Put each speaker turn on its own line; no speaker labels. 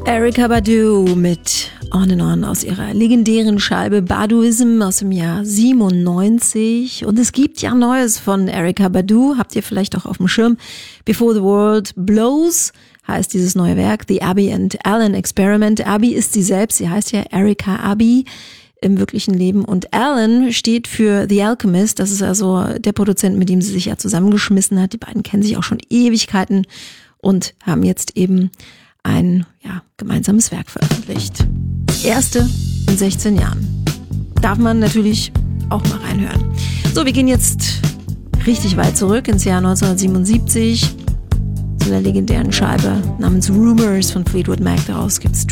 Erykah Badu mit On and On aus ihrer legendären Scheibe Baduism aus dem Jahr 97. Und es gibt ja Neues von Erykah Badu, habt ihr vielleicht auch auf dem Schirm. Before the World Blows heißt dieses neue Werk, The Abby and Alan Experiment. Abby ist sie selbst, sie heißt ja Erykah Abby im wirklichen Leben. Und Alan steht für The Alchemist, das ist also der Produzent, mit dem sie sich ja zusammengeschmissen hat. Die beiden kennen sich auch schon Ewigkeiten und haben jetzt eben ein gemeinsames Werk veröffentlicht. Das erste in 16 Jahren. Darf man natürlich auch mal reinhören. So, wir gehen jetzt richtig weit zurück ins Jahr 1977 zu einer legendären Scheibe namens Rumors von Fleetwood Mac. Daraus gibt's